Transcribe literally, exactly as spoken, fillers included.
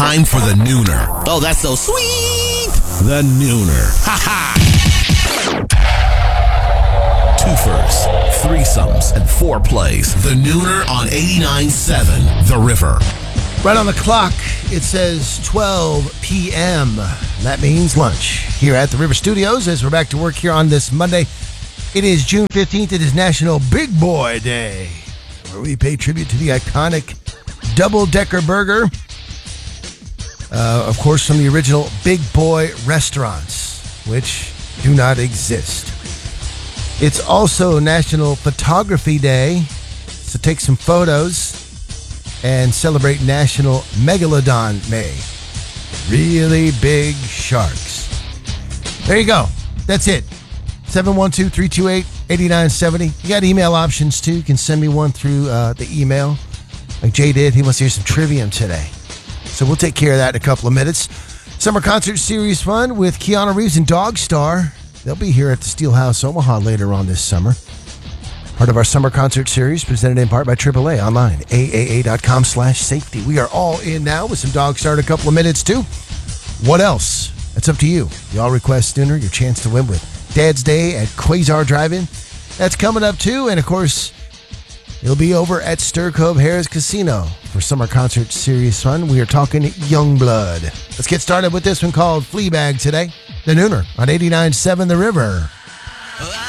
Time for the Nooner. Oh, that's so sweet. The Nooner. Ha ha. Twofers, threesomes, and foreplays. The Nooner on eighty-nine point seven The River. Right on the clock, it says twelve p.m. That means lunch here at the River Studios as we're back to work here on this Monday. It is June fifteenth. It is National Big Boy Day, where we pay tribute to the iconic double-decker burger. Uh, of course, from the original Big Boy restaurants, which do not exist. It's also National Photography Day, so take some photos and celebrate National Megalodon Day. Really big sharks. There you go. That's it. seven one two, three two eight, eight nine seven zero. You got email options, too. You can send me one through uh, the email, like Jay did. He wants to hear some Trivium today. So we'll take care of that in a couple of minutes. Summer Concert Series fun with Keanu Reeves and Dog Star. They'll be here at the Steelhouse Omaha later on this summer. Part of our Summer Concert Series, presented in part by triple A online, A A A dot com slash safety. We are all in now with some Dog Star in a couple of minutes, too. What else? It's up to you. Y'all request dinner, your chance to win with Dad's Day at Quasar Drive-In. That's coming up, too. And, of course, it'll be over at Stir Cove Harris Casino for Summer Concert Series fun. We are talking Youngblood. Let's get started with this one called Fleabag today. The Nooner on eighty-nine point seven The River.